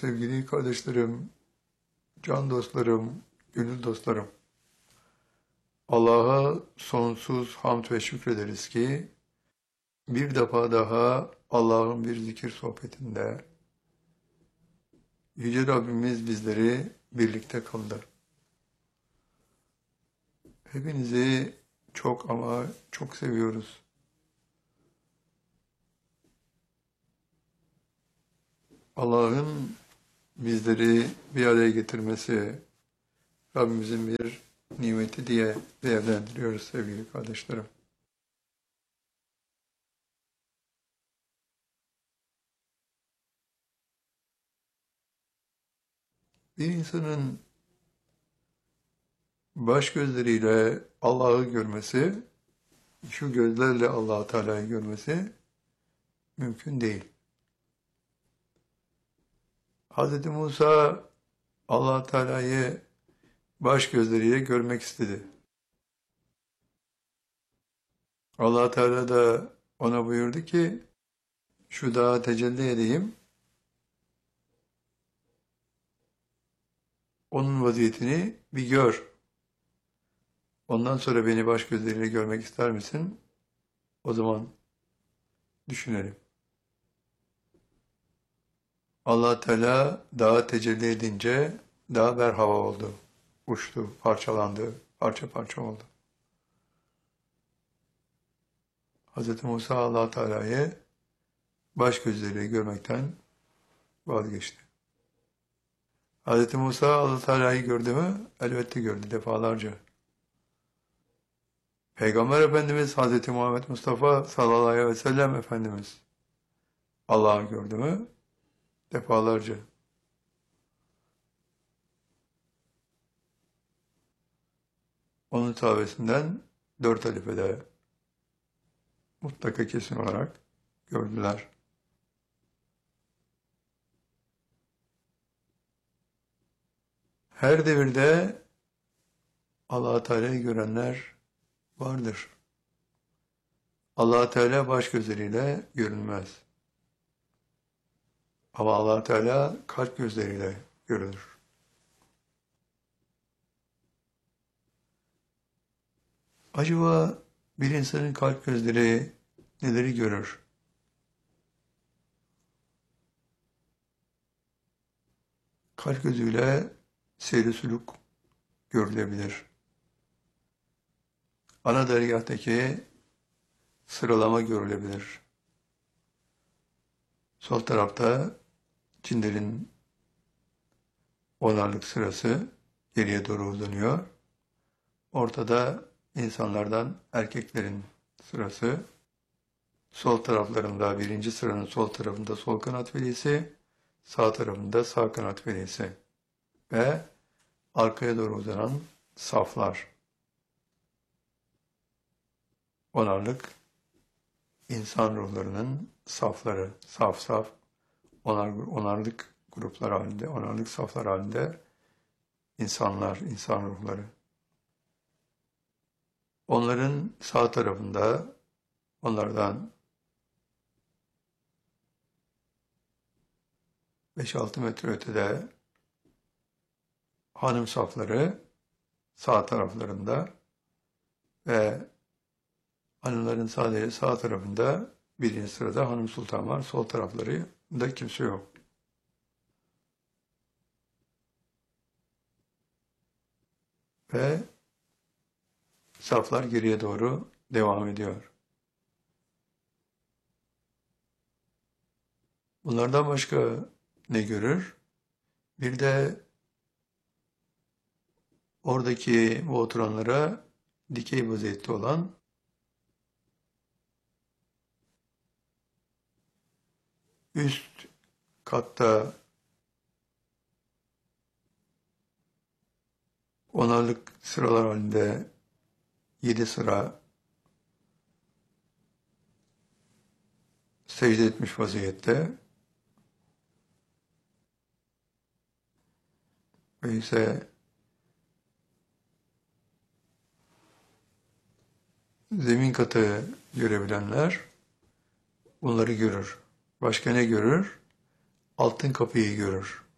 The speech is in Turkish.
Sevgili kardeşlerim, can dostlarım, gönül dostlarım. Allah'a sonsuz hamd ve şükrederiz ki bir defa daha Allah'ın bir zikir sohbetinde Yüce Rabbimiz bizleri birlikte kıldı. Hepinizi çok ama çok seviyoruz. Allah'ın bizleri bir araya getirmesi Rabbimizin bir nimeti diye değerlendiriyoruz sevgili kardeşlerim. Bir insanın baş gözleriyle Allah'ı görmesi, şu gözlerle Allah-u Teala'yı görmesi mümkün değil. Hz. Musa Allah-u Teala'yı baş gözleriyle görmek istedi. Allah-u Teala da ona buyurdu ki, şu dağa tecelli edeyim, onun vaziyetini bir gör. Ondan sonra beni baş gözleriyle görmek ister misin? O zaman düşünelim. Allah Teala dağa tecelli edince dağ berhava oldu. Uçtu, parçalandı, parça parça oldu. Hz. Musa Allah Teala'yı baş gözleriyle görmekten vazgeçti. Hz. Musa Allah Teala'yı gördü mü? Elbette gördü defalarca. Peygamber Efendimiz Hz. Muhammed Mustafa sallallahu aleyhi ve sellem Efendimiz Allah'ı gördü mü? Defalarca. Onun sahabesinden 4 halifede mutlaka kesin olarak gördüler. Her devirde Allah-u Teala'yı görenler vardır. Allah-u Teala baş gözleriyle görünmez. Ama Allah-u Teala kalp gözleriyle görülür. Acaba bir insanın kalp gözleri neleri görür? Kalp gözüyle seyri sülük görülebilir. Ana dergahtaki sıralama görülebilir. Sol tarafta cinlerin onarlık sırası geriye doğru uzanıyor. Ortada insanlardan erkeklerin sırası. Sol taraflarında birinci sıranın sol tarafında sol kanat velisi, sağ tarafında sağ kanat velisi ve arkaya doğru uzanan saflar. Onarlık insan ruhlarının safları, saf onarlık gruplar halinde, onarlık saflar halinde insanlar, insan ruhları. Onların sağ tarafında, onlardan 5-6 metre ötede hanım safları sağ taraflarında ve hanımların sadece sağ tarafında birinci sırada hanım sultan var, sol taraflarında kimse yok. Ve saflar geriye doğru devam ediyor. Bunlardan başka ne görür? Bir de oradaki bu oturanlara dikey vaziyette olan üst katta onarlık sıralar halinde 7 sıra secde etmiş vaziyette ve ise zemin katı görebilenler bunları görür. Başka ne görür? Altın kapıyı görür.